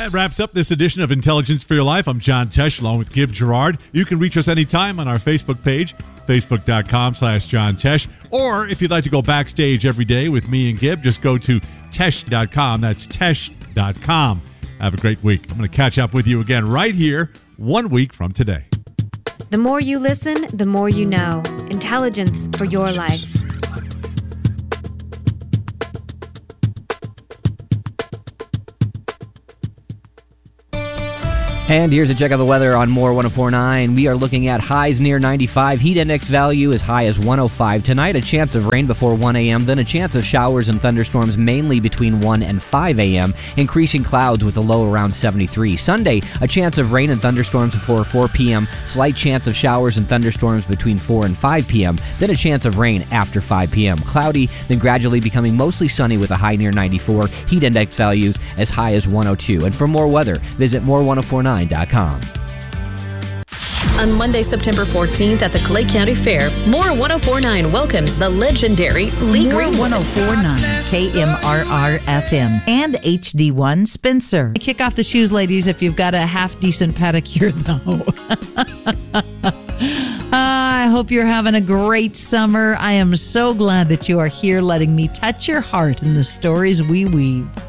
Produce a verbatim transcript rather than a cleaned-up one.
That wraps up this edition of Intelligence for Your Life. I'm John Tesh, along with Gib Gerard. You can reach us anytime on our Facebook page, facebook.com slash John Tesh. Or if you'd like to go backstage every day with me and Gib, just go to tesh dot com. That's tesh dot com. Have a great week. I'm going to catch up with you again right here one week from today. The more you listen, the more you know. Intelligence for your life. And here's a check of the weather on More one oh four point nine. We are looking at highs near ninety-five. Heat index value as high as one oh five. Tonight, a chance of rain before one a.m., then a chance of showers and thunderstorms mainly between one and five a.m., increasing clouds with a low around seventy-three. Sunday, a chance of rain and thunderstorms before four p.m., slight chance of showers and thunderstorms between four and five p.m., then a chance of rain after five p.m. Cloudy, then gradually becoming mostly sunny with a high near ninety-four. Heat index values as high as one oh two. And for more weather, visit more ten forty-nine dot com. On Monday, September fourteenth at the Clay County Fair, More ten forty-nine welcomes the legendary Lee More Greenwood. ten forty-nine, K M R R F M, and H D one Spencer. Kick off the shoes, ladies, if you've got a half-decent pedicure, though. I hope you're having a great summer. I am so glad that you are here letting me touch your heart in the stories we weave.